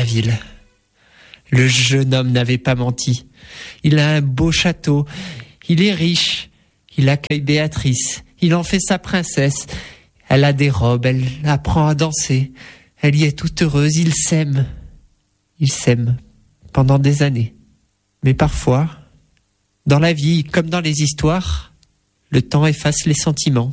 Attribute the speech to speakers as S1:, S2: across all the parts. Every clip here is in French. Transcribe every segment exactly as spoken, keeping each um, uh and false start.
S1: ville. Le jeune homme n'avait pas menti. Il a un beau château, il est riche, il accueille Béatrice, il en fait sa princesse. Elle a des robes, elle apprend à danser, elle y est toute heureuse, ils s'aiment. Ils s'aiment pendant des années. Mais parfois, dans la vie, comme dans les histoires, le temps efface les sentiments.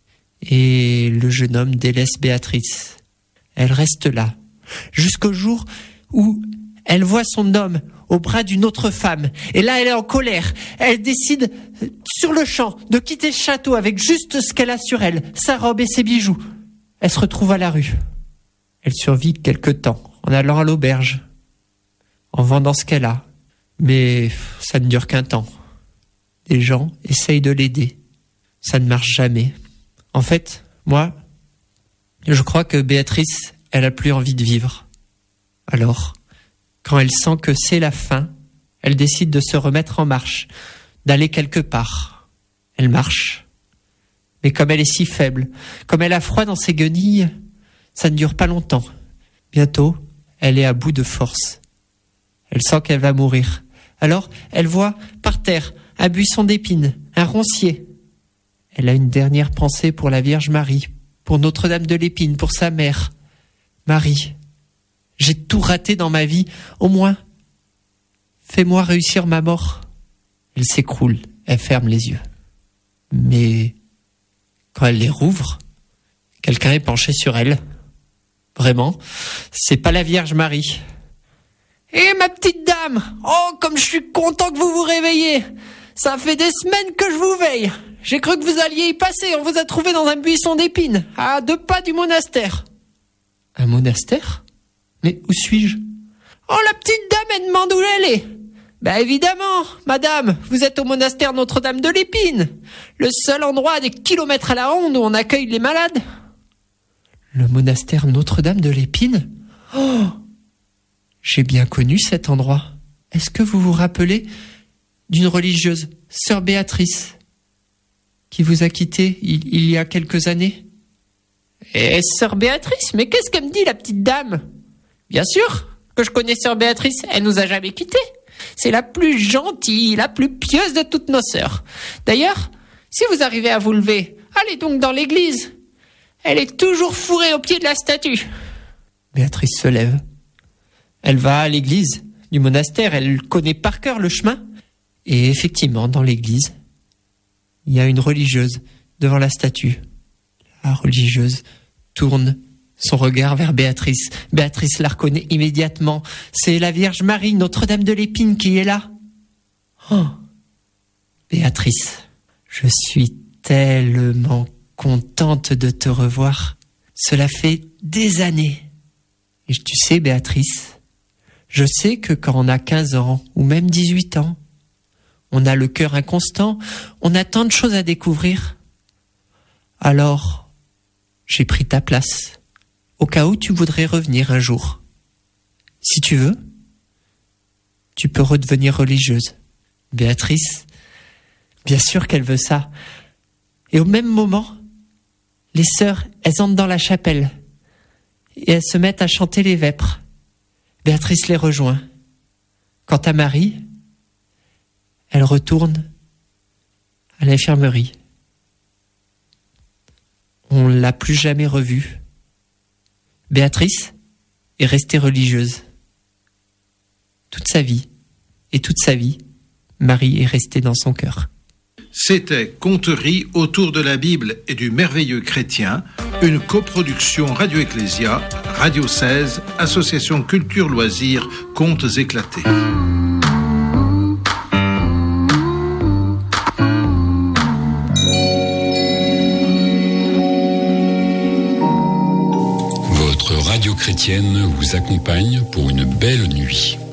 S1: Et le jeune homme délaisse Béatrice. Elle reste là, jusqu'au jour où elle voit son homme au bras d'une autre femme. Et là, elle est en colère. Elle décide, sur le champ, de quitter le château avec juste ce qu'elle a sur elle, sa robe et ses bijoux. Elle se retrouve à la rue. Elle survit quelque temps, en allant à l'auberge, en vendant ce qu'elle a. Mais ça ne dure qu'un temps. Des gens essayent de l'aider. Ça ne marche jamais. En fait, moi, je crois que Béatrice, elle a plus envie de vivre. Alors, quand elle sent que c'est la fin, elle décide de se remettre en marche, d'aller quelque part. Elle marche. Mais comme elle est si faible, comme elle a froid dans ses guenilles, ça ne dure pas longtemps. Bientôt, elle est à bout de force. Elle sent qu'elle va mourir. Alors, elle voit, par terre, un buisson d'épines, un roncier. Elle a une dernière pensée pour la Vierge Marie, pour Notre-Dame de l'Épine, pour sa mère. Marie, j'ai tout raté dans ma vie. Au moins, fais-moi réussir ma mort. Elle s'écroule, elle ferme les yeux. Mais quand elle les rouvre, quelqu'un est penché sur elle. Vraiment, c'est pas la Vierge Marie. « Eh, ma petite dame, oh, comme je suis content que vous vous réveillez. Ça fait des semaines que je vous veille. J'ai cru que vous alliez y passer. On vous a trouvé dans un buisson d'épines, à deux pas du monastère. » Un monastère ? Mais où suis-je ? Oh, la petite dame, elle demande où elle est. Ben évidemment, madame, vous êtes au monastère Notre-Dame de l'Épine, le seul endroit à des kilomètres à la ronde où on accueille les malades. Le monastère Notre-Dame de l'Épine ? Oh ! J'ai bien connu cet endroit. Est-ce que vous vous rappelez d'une religieuse, sœur Béatrice, qui vous a quitté il, il y a quelques années ? Eh, sœur Béatrice, mais qu'est-ce qu'elle me dit, la petite dame ? Bien sûr que je connais sœur Béatrice, elle nous a jamais quittés. C'est la plus gentille, la plus pieuse de toutes nos sœurs. D'ailleurs, si vous arrivez à vous lever, allez donc dans l'église. Elle est toujours fourrée au pied de la statue. Béatrice se lève. Elle va à l'église du monastère, elle connaît par cœur le chemin. Et effectivement, dans l'église, il y a une religieuse devant la statue. La religieuse tourne son regard vers Béatrice. Béatrice la reconnaît immédiatement. C'est la Vierge Marie, Notre-Dame de l'Épine, qui est là. Oh, Béatrice, je suis tellement contente de te revoir. Cela fait des années. Et tu sais, Béatrice, je sais que quand on a quinze ans, ou même dix-huit ans, on a le cœur inconstant, on a tant de choses à découvrir. Alors, j'ai pris ta place, au cas où tu voudrais revenir un jour. Si tu veux, tu peux redevenir religieuse. Béatrice, bien sûr qu'elle veut ça. Et au même moment, les sœurs, elles entrent dans la chapelle et elles se mettent à chanter les vêpres. Béatrice les rejoint. Quant à Marie, elle retourne à l'infirmerie. On ne l'a plus jamais revue. Béatrice est restée religieuse. Toute sa vie, et toute sa vie, Marie est restée dans son cœur.
S2: C'était Conteries autour de la Bible et du merveilleux chrétien, une coproduction Radio Ecclésia, Radio seize, Association Culture Loisirs, Contes éclatés.
S3: Votre radio chrétienne vous accompagne pour une belle nuit.